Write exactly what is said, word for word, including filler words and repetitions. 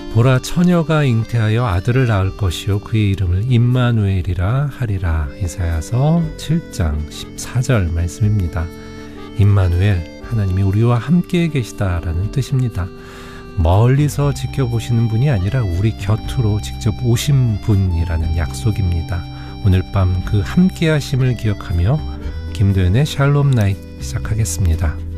보라 처녀가 잉태하여 아들을 낳을 것이요 그의 이름을 임마누엘이라 하리라. 이사야서 칠 장 십사 절 말씀입니다. 임마누엘, 하나님이 우리와 함께 계시다라는 뜻입니다. 멀리서 지켜보시는 분이 아니라 우리 곁으로 직접 오신 분이라는 약속입니다. 오늘 밤 그 함께 하심을 기억하며 김도연의 샬롬 나잇 시작하겠습니다.